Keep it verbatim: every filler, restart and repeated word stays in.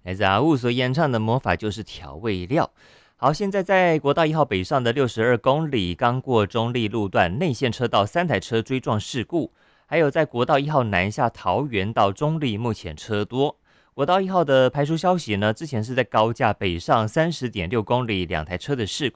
来自阿雾所演唱的魔法就是调味料。好，现在在国道一号北上的六十二公里，刚过中立路段内线车道三台车追撞事故，还有在国道一号南下桃园到中立，目前车多。国道一号的排除消息呢，之前是在高架北上三十点六公里两台车的事故。